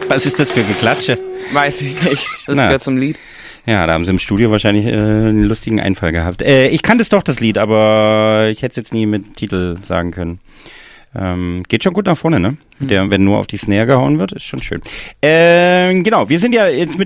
Was ist das für Geklatsche? Weiß ich nicht. Das gehört zum Lied. Ja, da haben sie im Studio wahrscheinlich einen lustigen Einfall gehabt. Ich kannte es doch, das Lied, aber ich hätte es jetzt nie mit Titel sagen können. Geht schon gut nach vorne, ne? Wenn nur auf die Snare gehauen wird, ist schon schön. Genau, wir sind ja jetzt